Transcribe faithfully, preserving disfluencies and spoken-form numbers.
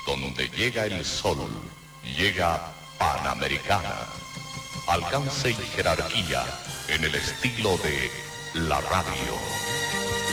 donde llega el sol, llega Panamericana. Alcance y jerarquía en el estilo de la radio.